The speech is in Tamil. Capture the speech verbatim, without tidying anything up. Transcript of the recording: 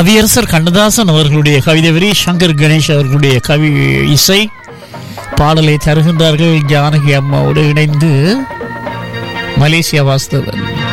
கவியரசர் கண்ணதாசன் அவர்களுடைய கவிதை வரி, சங்கர் கணேஷ் அவர்களுடைய கவி இசை பாடலை தருகின்றார்கள் ஜானகி அம்மாவோடு இணைந்து மலேசியா வாஸ்தவன்.